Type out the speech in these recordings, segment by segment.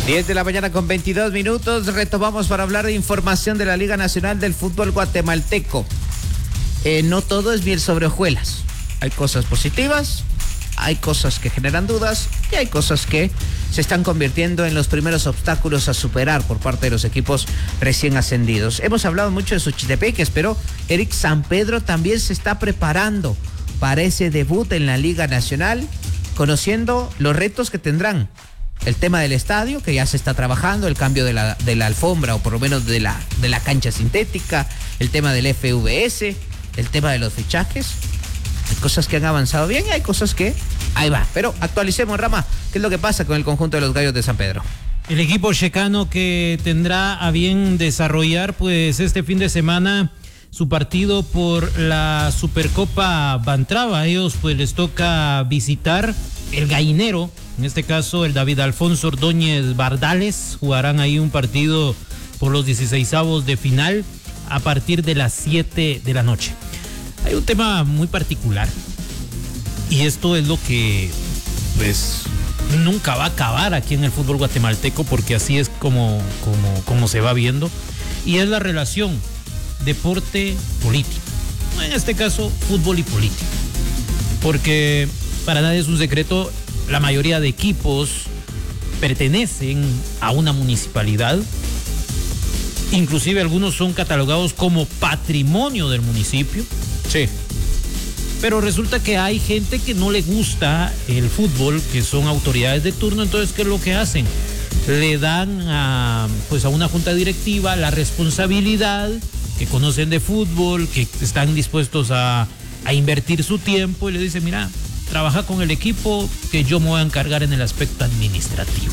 10 de la mañana con 22 minutos. Retomamos para hablar de información de la Liga Nacional del Fútbol Guatemalteco. No todo es miel sobre hojuelas. Hay cosas positivas, hay cosas que generan dudas y hay cosas que se están convirtiendo en los primeros obstáculos a superar por parte de los equipos recién ascendidos. Hemos hablado mucho de Xochitepeques, pero Eric Sampedro también se está preparando para ese debut en la Liga Nacional, conociendo los retos que tendrán. El tema del estadio, que ya se está trabajando, el cambio de la alfombra, o por lo menos de la cancha sintética, el tema del FVS, el tema de los fichajes. Hay cosas que han avanzado bien y hay cosas que ahí va. Pero actualicemos, Rama, ¿qué es lo que pasa con el conjunto de los Gallos de San Pedro? El equipo checano que tendrá a bien desarrollar pues este fin de semana su partido por la Supercopa Bantrava. A ellos pues les toca visitar el Gallinero, en este caso el David Alfonso Ordóñez Bardales. Jugarán ahí un partido por los 16avos de final a partir de las 7 de la noche. Hay un tema muy particular y esto es lo que pues nunca va a acabar aquí en el fútbol guatemalteco, porque así es como se va viendo, y es la relación deporte-político, en este caso fútbol y política, porque para nadie es un secreto, la mayoría de equipos pertenecen a una municipalidad, inclusive algunos son catalogados como patrimonio del municipio. Sí. Pero resulta que hay gente que no le gusta el fútbol, que son autoridades de turno. Entonces, ¿qué es lo que hacen? Le dan a una junta directiva la responsabilidad, que conocen de fútbol, que están dispuestos a invertir su tiempo, y le dicen, mira, trabaja con el equipo, que yo me voy a encargar en el aspecto administrativo.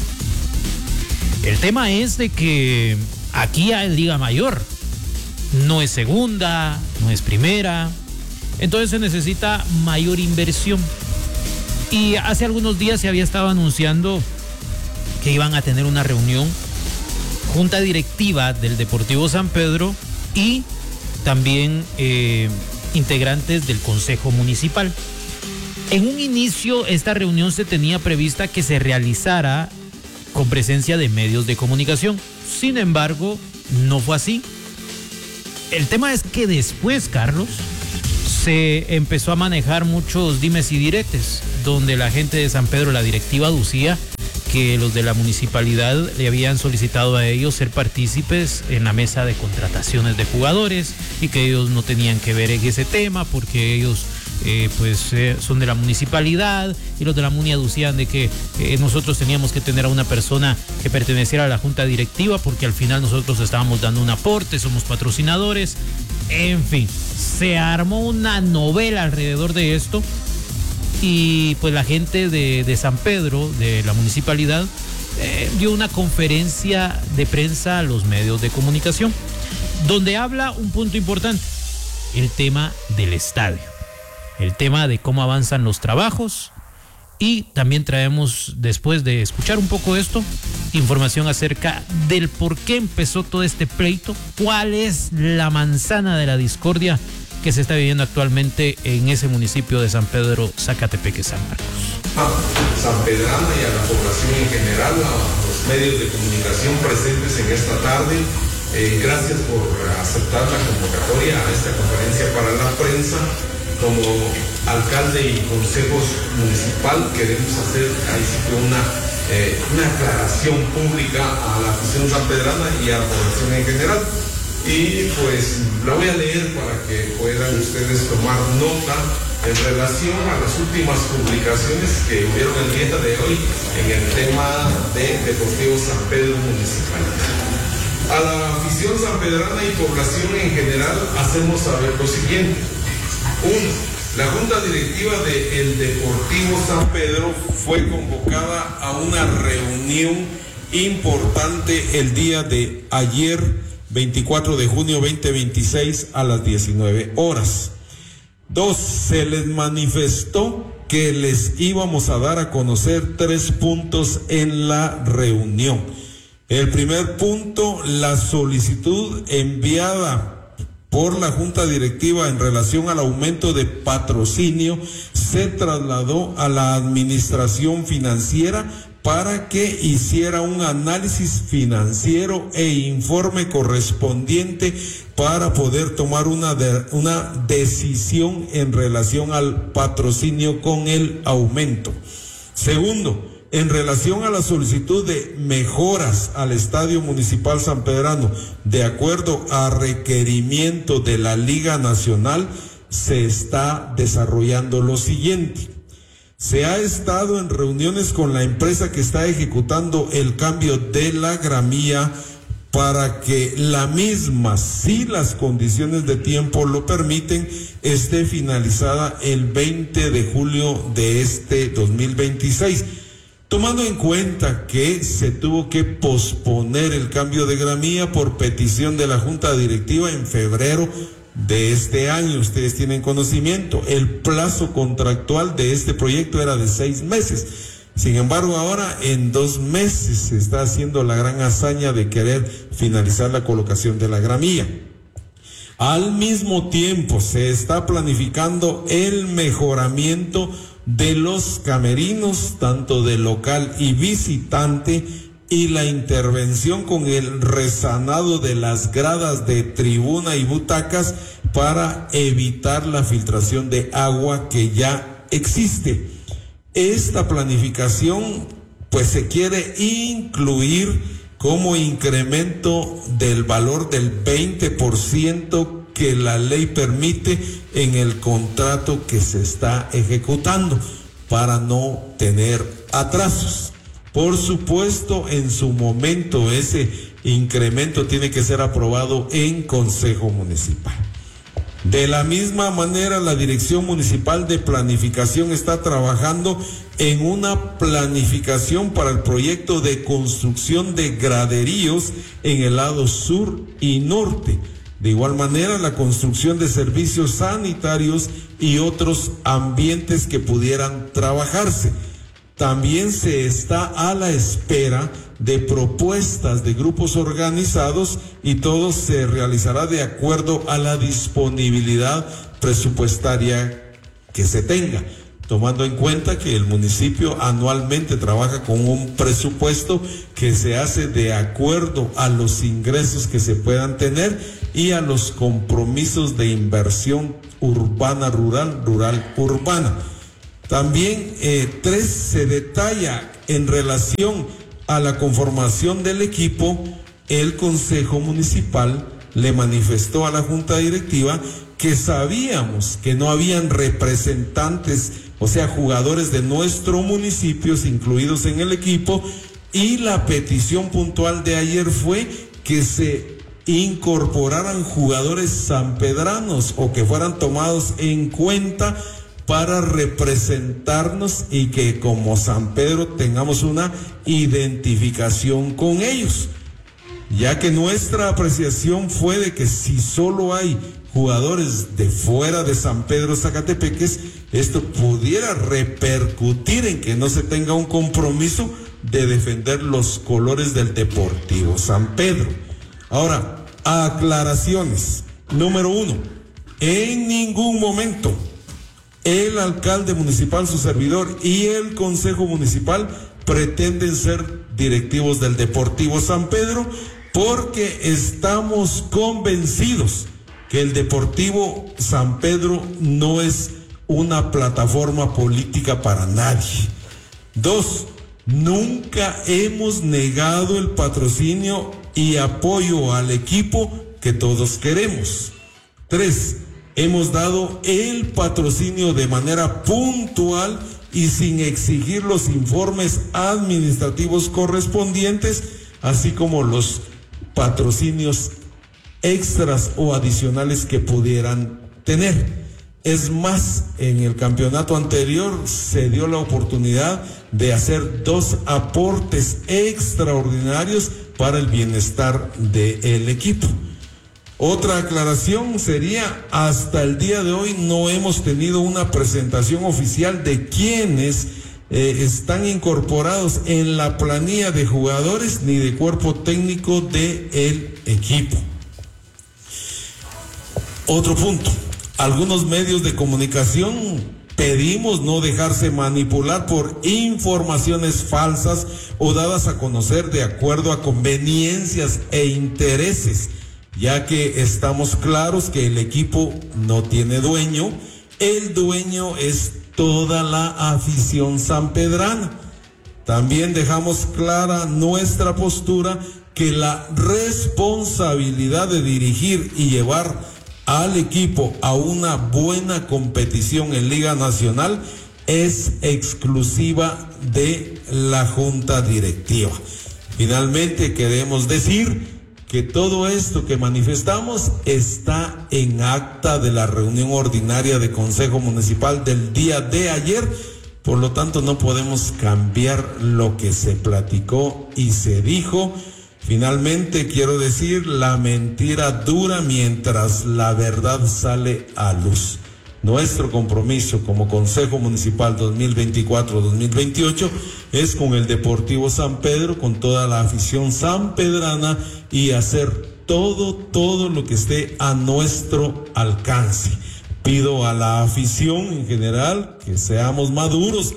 El tema es de que aquí hay Liga Mayor, no es segunda, no es primera. Entonces se necesita mayor inversión. Y hace algunos días se había estado anunciando que iban a tener una reunión, junta directiva del Deportivo San Pedro y también integrantes del Consejo Municipal. En un inicio esta reunión se tenía prevista que se realizara con presencia de medios de comunicación. Sin embargo, no fue así. El tema es que después, Carlos, se empezó a manejar muchos dimes y diretes, donde la gente de San Pedro, la directiva, aducía que los de la municipalidad le habían solicitado a ellos ser partícipes en la mesa de contrataciones de jugadores y que ellos no tenían que ver en ese tema porque ellos son de la municipalidad, y los de la MUNI aducían de que nosotros teníamos que tener a una persona que perteneciera a la junta directiva porque al final nosotros estábamos dando un aporte, somos patrocinadores. En fin, se armó una novela alrededor de esto y pues la gente de San Pedro, de la municipalidad, dio una conferencia de prensa a los medios de comunicación donde habla un punto importante, el tema del estadio, el tema de cómo avanzan los trabajos, y también traemos, después de escuchar un poco esto, información acerca del por qué empezó todo este pleito, cuál es la manzana de la discordia que se está viviendo actualmente en ese municipio de San Pedro, Zacatepeque, San Marcos. San Pedrana y a la población en general, a los medios de comunicación presentes en esta tarde, gracias por aceptar la convocatoria a esta conferencia para la prensa. Como alcalde y consejos municipal queremos hacer ahí sí que una aclaración pública a la afición sanpedrana y a la población en general. Y pues la voy a leer para que puedan ustedes tomar nota en relación a las últimas publicaciones que hubieron el día de hoy en el tema de Deportivo San Pedro Municipal. A la afición sanpedrana y población en general hacemos saber lo siguiente. 1. La Junta Directiva del Deportivo San Pedro fue convocada a una reunión importante el día de ayer, 24 de junio 2026, a las 19 horas. 2. Se les manifestó que les íbamos a dar a conocer 3 puntos en la reunión. El primer punto, la solicitud enviada por la Junta Directiva en relación al aumento de patrocinio se trasladó a la administración financiera para que hiciera un análisis financiero e informe correspondiente para poder tomar una decisión en relación al patrocinio con el aumento. Segundo, en relación a la solicitud de mejoras al Estadio Municipal Sanpedrano, de acuerdo a requerimiento de la Liga Nacional, se está desarrollando lo siguiente. Se ha estado en reuniones con la empresa que está ejecutando el cambio de la gramilla para que la misma, si las condiciones de tiempo lo permiten, esté finalizada el 20 de julio de este 2026. Tomando en cuenta que se tuvo que posponer el cambio de gramilla por petición de la Junta Directiva en febrero de este año, ustedes tienen conocimiento, el plazo contractual de este proyecto era de 6 meses. Sin embargo, ahora en 2 meses se está haciendo la gran hazaña de querer finalizar la colocación de la gramilla. Al mismo tiempo se está planificando el mejoramiento de los camerinos, tanto de local y visitante, y la intervención con el resanado de las gradas de tribuna y butacas para evitar la filtración de agua que ya existe. Esta planificación pues se quiere incluir como incremento del valor del 20% que la ley permite en el contrato que se está ejecutando para no tener atrasos. Por supuesto, en su momento ese incremento tiene que ser aprobado en Consejo Municipal. De la misma manera, la Dirección Municipal de Planificación está trabajando en una planificación para el proyecto de construcción de graderíos en el lado sur y norte. De igual manera, la construcción de servicios sanitarios y otros ambientes que pudieran trabajarse. También se está a la espera de propuestas de grupos organizados y todo se realizará de acuerdo a la disponibilidad presupuestaria que se tenga, tomando en cuenta que el municipio anualmente trabaja con un presupuesto que se hace de acuerdo a los ingresos que se puedan tener y a los compromisos de inversión urbana-rural, rural-urbana. También 3 se detalla en relación a la conformación del equipo. El Consejo Municipal le manifestó a la Junta Directiva que sabíamos que no habían representantes, o sea, jugadores de nuestro municipio incluidos en el equipo, y la petición puntual de ayer fue que se incorporaran jugadores sanpedranos o que fueran tomados en cuenta para representarnos y que como San Pedro tengamos una identificación con ellos, ya que nuestra apreciación fue de que si solo hay jugadores de fuera de San Pedro Zacatepeques, esto pudiera repercutir en que no se tenga un compromiso de defender los colores del Deportivo San Pedro. Ahora, aclaraciones. Número 1, en ningún momento el alcalde municipal, su servidor, y el Consejo Municipal pretenden ser directivos del Deportivo San Pedro, porque estamos convencidos que el Deportivo San Pedro no es una plataforma política para nadie. 2, nunca hemos negado el patrocinio y apoyo al equipo que todos queremos. 3, hemos dado el patrocinio de manera puntual y sin exigir los informes administrativos correspondientes, así como los patrocinios extras o adicionales que pudieran tener. Es más, en el campeonato anterior se dio la oportunidad de hacer 2 aportes extraordinarios para el bienestar del equipo. Otra aclaración sería, hasta el día de hoy no hemos tenido una presentación oficial de quienes están incorporados en la planilla de jugadores ni de cuerpo técnico del equipo. Otro punto, algunos medios de comunicación pedimos no dejarse manipular por informaciones falsas o dadas a conocer de acuerdo a conveniencias e intereses, ya que estamos claros que el equipo no tiene dueño, el dueño es toda la afición sanpedrana. También dejamos clara nuestra postura que la responsabilidad de dirigir y llevar al equipo a una buena competición en Liga Nacional es exclusiva de la Junta Directiva. Finalmente queremos decir que todo esto que manifestamos está en acta de la reunión ordinaria de Consejo Municipal del día de ayer, por lo tanto no podemos cambiar lo que se platicó y se dijo. Finalmente quiero decir, la mentira dura mientras la verdad sale a luz. Nuestro compromiso como Consejo Municipal 2024-2028 es con el Deportivo San Pedro, con toda la afición sanpedrana y hacer todo lo que esté a nuestro alcance. Pido a la afición en general que seamos maduros.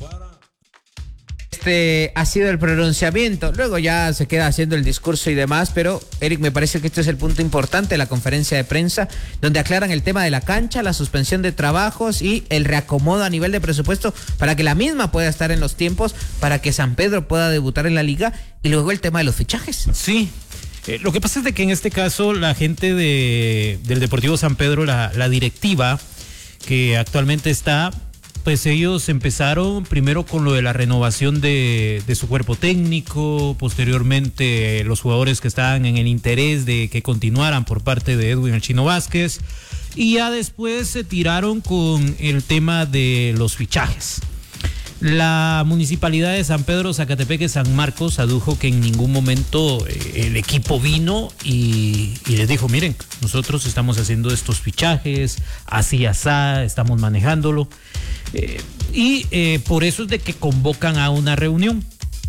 Este ha sido el pronunciamiento, luego ya se queda haciendo el discurso y demás, pero Eric, me parece que este es el punto importante de la conferencia de prensa, donde aclaran el tema de la cancha, la suspensión de trabajos y el reacomodo a nivel de presupuesto para que la misma pueda estar en los tiempos, para que San Pedro pueda debutar en la liga, y luego el tema de los fichajes. Sí, lo que pasa es de que en este caso la gente del Deportivo San Pedro, la directiva que actualmente está, pues ellos empezaron primero con lo de la renovación de su cuerpo técnico, posteriormente los jugadores que estaban en el interés de que continuaran por parte de Edwin El Chino Vázquez, y ya después se tiraron con el tema de los fichajes. La municipalidad de San Pedro, Zacatepeque, San Marcos adujo que en ningún momento el equipo vino y les dijo, miren, nosotros estamos haciendo estos fichajes, así, estamos manejándolo. Por eso es de que convocan a una reunión.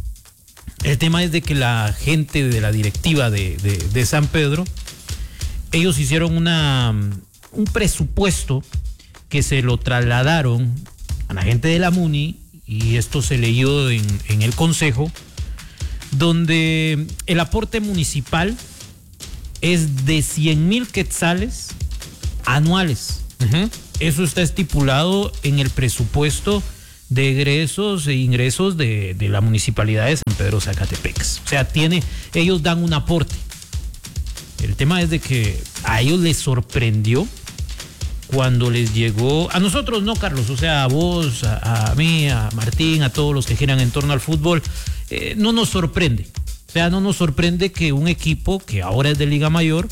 El tema es de que la gente de la directiva de San Pedro, ellos hicieron un presupuesto que se lo trasladaron a la gente de la MUNI, y esto se leyó en el consejo, donde el aporte municipal es de 100,000 quetzales anuales. Uh-huh. Eso está estipulado en el presupuesto de egresos e ingresos de la municipalidad de San Pedro Zacatepeques. O sea, ellos dan un aporte. El tema es de que a ellos les sorprendió cuando les llegó, a nosotros no, Carlos, o sea, a vos, a mí, a Martín, a todos los que giran en torno al fútbol, no nos sorprende. O sea, no nos sorprende que un equipo que ahora es de Liga Mayor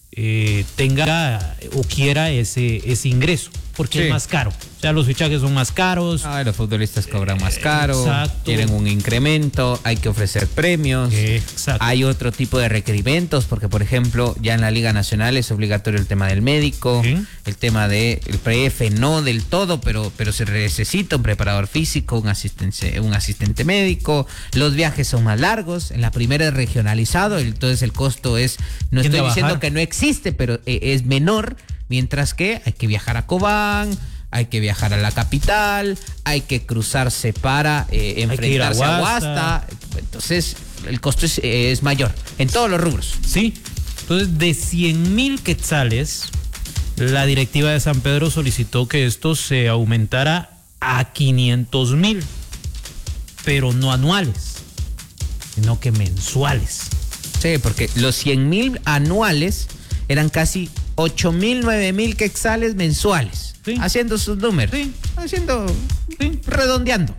tenga o quiera ese ingreso, porque es más caro. O sea, los fichajes son más caros. Los futbolistas cobran más caro. Exacto. Quieren un incremento, hay que ofrecer premios. Exacto. Hay otro tipo de requerimientos, porque por ejemplo, ya en la Liga Nacional es obligatorio el tema del médico, el tema del PF, no del todo, pero se necesita un preparador físico, un asistente médico. Los viajes son más largos, en la primera es regionalizado, entonces el costo no estoy diciendo que no existe, pero es menor, mientras que hay que viajar a Cobán, hay que viajar a la capital, hay que cruzarse para enfrentarse a Huasta. Entonces el costo es mayor en todos los rubros. Sí, entonces de 100,000 quetzales la directiva de San Pedro solicitó que esto se aumentara a 500,000, pero no anuales, sino que mensuales. Sí, porque los 100,000 anuales eran casi 8,000, 9,000 quetzales mensuales. Sí. Haciendo sus números. Sí. Redondeando.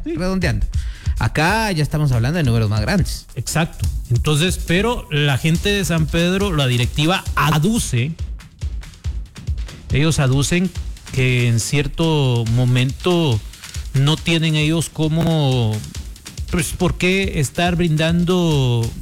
Acá ya estamos hablando de números más grandes. Exacto. Entonces, pero la gente de San Pedro, la directiva ellos aducen que en cierto momento no tienen ellos cómo, pues, por qué estar brindando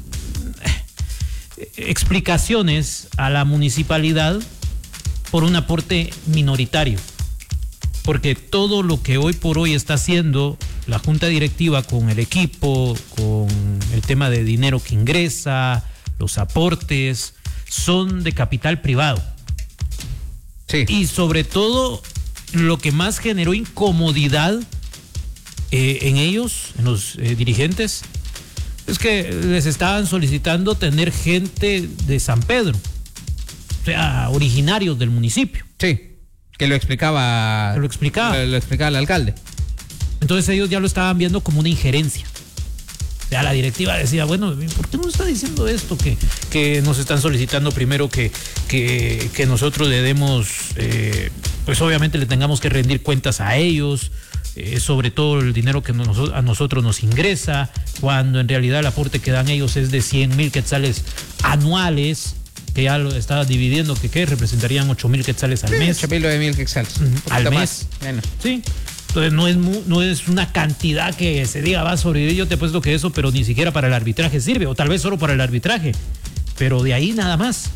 explicaciones a la municipalidad por un aporte minoritario. Porque todo lo que hoy por hoy está haciendo la junta directiva con el equipo, con el tema de dinero que ingresa, los aportes, son de capital privado. Sí. Y sobre todo lo que más generó incomodidad en ellos, en los dirigentes, es que les estaban solicitando tener gente de San Pedro, o sea, originarios del municipio. Sí, que lo explicaba. Lo explicaba el alcalde. Entonces ellos ya lo estaban viendo como una injerencia. Ya la directiva decía, bueno, ¿por qué no está diciendo esto? Que nos están solicitando primero que nosotros le demos, pues obviamente le tengamos que rendir cuentas a ellos, sobre todo el dinero que a nosotros nos ingresa, cuando en realidad el aporte que dan ellos es de 100,000 quetzales anuales, que ya lo estaba dividiendo, que representarían 8,000 quetzales al mes. 8,000 o 9,000 quetzales. Al mes. Bueno. Sí. Entonces no es una cantidad que se diga va a sobrevivir, yo te he puesto que eso, pero ni siquiera para el arbitraje sirve, o tal vez solo para el arbitraje, pero de ahí nada más.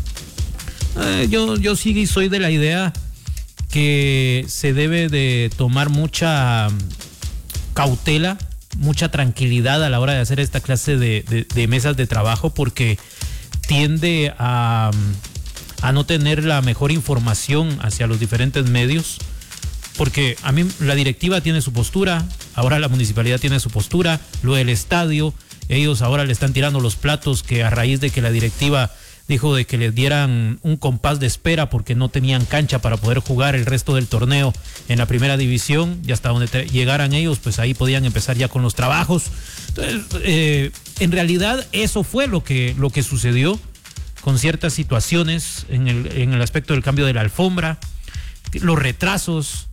Yo sí soy de la idea que se debe de tomar mucha cautela, mucha tranquilidad a la hora de hacer esta clase de mesas de trabajo, porque tiende a no tener la mejor información hacia los diferentes medios. Porque a mí la directiva tiene su postura, ahora la municipalidad tiene su postura, lo del estadio, ellos ahora le están tirando los platos que a raíz de que la directiva dijo de que les dieran un compás de espera porque no tenían cancha para poder jugar el resto del torneo en la primera división, y hasta donde llegaran ellos, pues ahí podían empezar ya con los trabajos. Entonces, en realidad eso fue lo que sucedió con ciertas situaciones en el aspecto del cambio de la alfombra, los retrasos.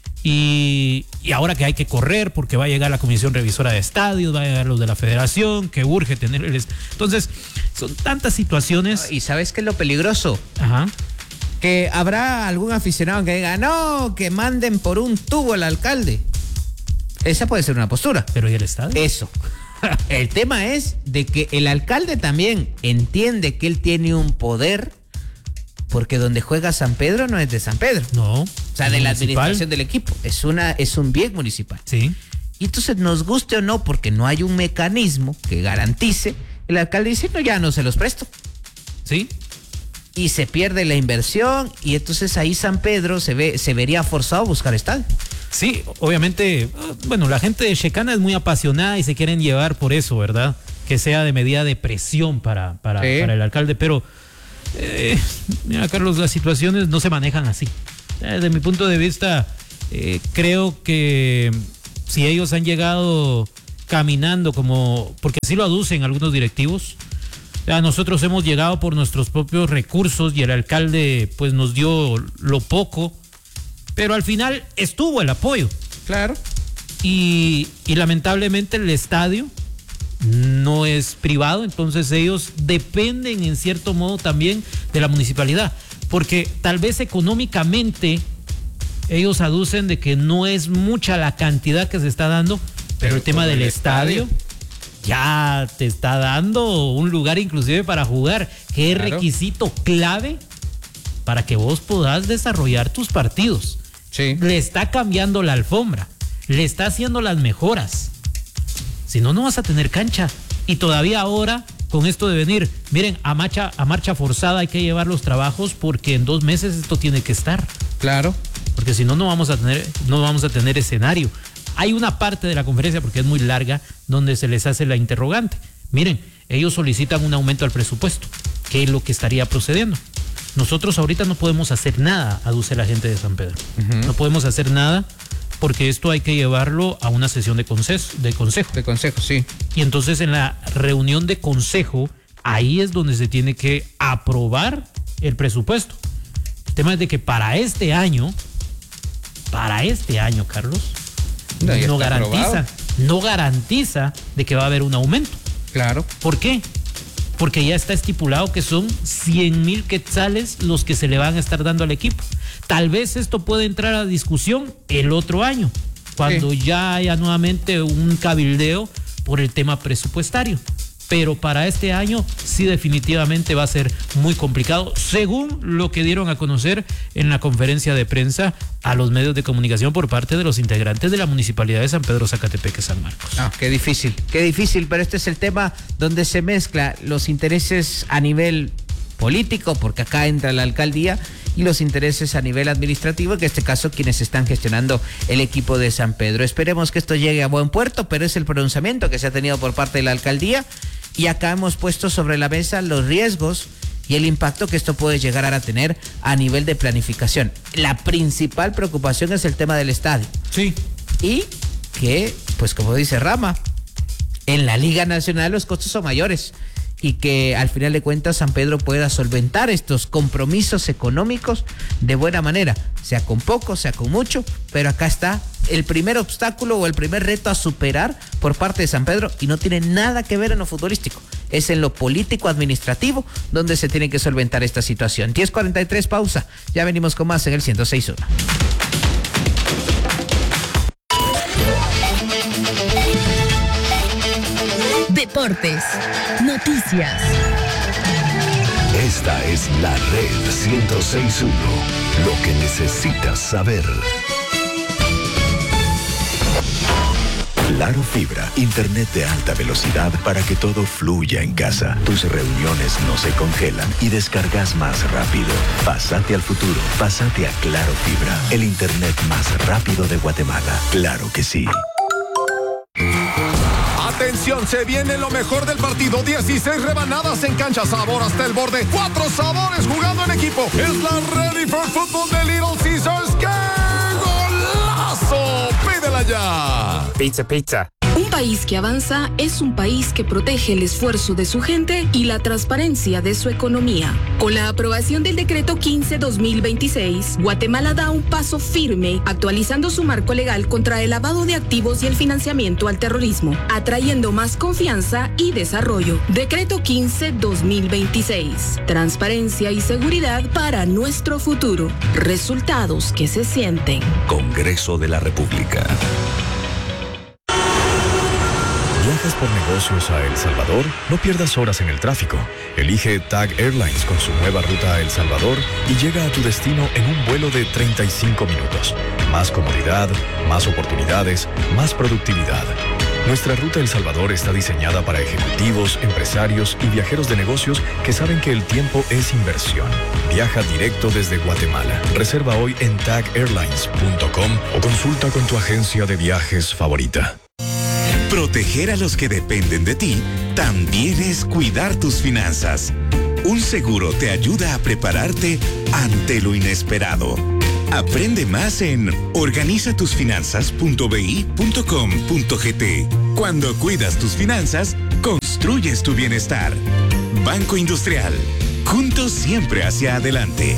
Y ahora que hay que correr porque va a llegar la comisión revisora de estadios, va a llegar los de la federación, que urge tenerles. Entonces, son tantas situaciones. ¿Y sabes qué es lo peligroso? Ajá. Que habrá algún aficionado que diga, no, que manden por un tubo al alcalde. Esa puede ser una postura. Pero ¿y el estadio? Eso. El tema es de que el alcalde también entiende que él tiene un poder, porque donde juega San Pedro no es de San Pedro. No. O sea, de la administración del equipo. Es un bien municipal. Sí. Y entonces, nos guste o no, porque no hay un mecanismo que garantice, el alcalde dice, no, ya no se los presto. Sí. Y se pierde la inversión, y entonces ahí San Pedro se vería forzado a buscar estadio. Sí, obviamente, bueno, la gente de Checana es muy apasionada y se quieren llevar por eso, ¿verdad? Que sea de medida de presión para el alcalde, pero mira, Carlos, las situaciones no se manejan así. Desde mi punto de vista, creo que si ellos han llegado caminando porque así lo aducen algunos directivos, nosotros hemos llegado por nuestros propios recursos y el alcalde pues nos dio lo poco, pero al final estuvo el apoyo. Claro. Y lamentablemente el estadio no es privado, entonces ellos dependen en cierto modo también de la municipalidad, porque tal vez económicamente ellos aducen de que no es mucha la cantidad que se está dando, pero el tema del estadio ya te está dando un lugar inclusive para jugar, que es requisito clave para que vos puedas desarrollar tus partidos. Sí. Le está cambiando la alfombra, le está haciendo las mejoras. Si no, no vas a tener cancha. Y todavía ahora, con esto de venir, miren, a marcha forzada hay que llevar los trabajos, porque en 2 meses esto tiene que estar. Claro. Porque si no, no vamos a tener escenario. Hay una parte de la conferencia, porque es muy larga, donde se les hace la interrogante. Miren, ellos solicitan un aumento al presupuesto. ¿Qué es lo que estaría procediendo? Nosotros ahorita no podemos hacer nada, aduce la gente de San Pedro. No podemos hacer nada, porque esto hay que llevarlo a una sesión de consejo. De consejo, sí. Y entonces en la reunión de consejo, ahí es donde se tiene que aprobar el presupuesto. El tema es de que para este año, Carlos, no garantiza de que va a haber un aumento. Claro. ¿Por qué? Porque ya está estipulado que son 100,000 quetzales los que se le van a estar dando al equipo. Tal vez esto puede entrar a discusión el otro año, cuando ya haya nuevamente un cabildeo por el tema presupuestario. Pero para este año sí, definitivamente va a ser muy complicado, según lo que dieron a conocer en la conferencia de prensa a los medios de comunicación por parte de los integrantes de la Municipalidad de San Pedro Zacatepeque San Marcos. Qué difícil, pero este es el tema donde se mezcla los intereses a nivel político, porque acá entra la alcaldía, y los intereses a nivel administrativo, que en este caso quienes están gestionando el equipo de San Pedro. Esperemos que esto llegue a buen puerto, pero es el pronunciamiento que se ha tenido por parte de la alcaldía, y acá hemos puesto sobre la mesa los riesgos y el impacto que esto puede llegar a tener a nivel de planificación. La principal preocupación es el tema del estadio. Sí. Y que, pues como dice Rama, en la Liga Nacional los costos son mayores, y que al final de cuentas San Pedro pueda solventar estos compromisos económicos de buena manera, sea con poco, sea con mucho, pero acá está el primer obstáculo o el primer reto a superar por parte de San Pedro, y no tiene nada que ver en lo futbolístico, es en lo político administrativo donde se tiene que solventar esta situación. 10:43, pausa, ya venimos con más en el 106.1. Deportes, noticias. Esta es la Red 106.1, lo que necesitas saber. Claro Fibra, internet de alta velocidad para que todo fluya en casa. Tus reuniones no se congelan y descargas más rápido. Pásate al futuro, pásate a Claro Fibra, el internet más rápido de Guatemala. Claro que sí. Atención, se viene lo mejor del partido. 16 rebanadas en cancha, sabor hasta el borde. 4 sabores jugando en equipo. Es la Ready for Football de Little Caesars. ¡Qué golazo! ¡Pídela ya! Pizza. Un país que avanza es un país que protege el esfuerzo de su gente y la transparencia de su economía. Con la aprobación del decreto 15/2026, Guatemala da un paso firme actualizando su marco legal contra el lavado de activos y el financiamiento al terrorismo, atrayendo más confianza y desarrollo. Decreto 15/2026. Transparencia y seguridad para nuestro futuro. Resultados que se sienten. Congreso de la República. ¿Viajas por negocios a El Salvador? No pierdas horas en el tráfico. Elige TAG Airlines con su nueva ruta a El Salvador y llega a tu destino en un vuelo de 35 minutos. Más comodidad, más oportunidades, más productividad. Nuestra ruta a El Salvador está diseñada para ejecutivos, empresarios y viajeros de negocios que saben que el tiempo es inversión. Viaja directo desde Guatemala. Reserva hoy en tagairlines.com o consulta con tu agencia de viajes favorita. Proteger a los que dependen de ti también es cuidar tus finanzas. Un seguro te ayuda a prepararte ante lo inesperado. Aprende más en organizatusfinanzas.bi.com.gt. Cuando cuidas tus finanzas, construyes tu bienestar. Banco Industrial. Juntos siempre hacia adelante.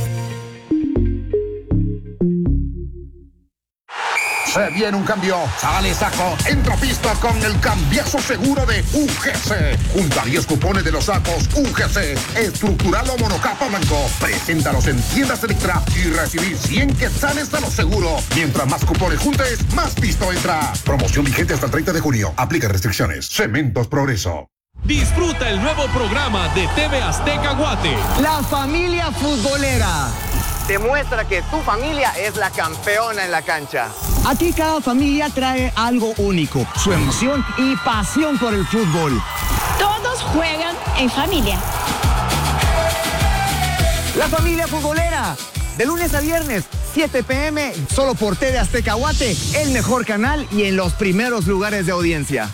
Se viene un cambio, sale saco, entra a pista con el cambiazo seguro de UGC. Junta 10 cupones de los sacos UGC, estructural o monocapa blanco. Preséntalos en tiendas Electra y recibir 100 quetzales a lo seguro. Mientras más cupones juntes, más pisto entra. Promoción vigente hasta el 30 de junio. Aplica restricciones. Cementos Progreso. Disfruta el nuevo programa de TV Azteca Guate. La familia futbolera. Demuestra que tu familia es la campeona en la cancha. Aquí cada familia trae algo único, su emoción y pasión por el fútbol. Todos juegan en familia. La familia futbolera, de lunes a viernes, 7 p.m, solo por TV Azteca Guate, el mejor canal y en los primeros lugares de audiencia.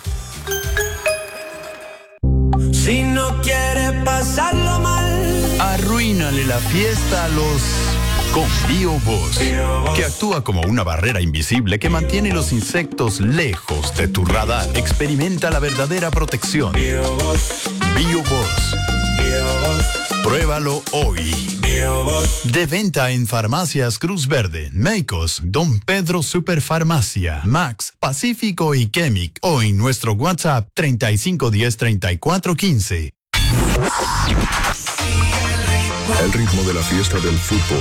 Si no quiere pasarlo mal, arruínale la fiesta a los... Con BioBoss, que actúa como una barrera invisible que mantiene los insectos lejos de tu radar. Experimenta la verdadera protección. BioBoss. Pruébalo hoy. De venta en farmacias Cruz Verde, Meicos, Don Pedro Superfarmacia, Max, Pacífico y Chemic, o en nuestro WhatsApp 3510-3415. El ritmo de la fiesta del fútbol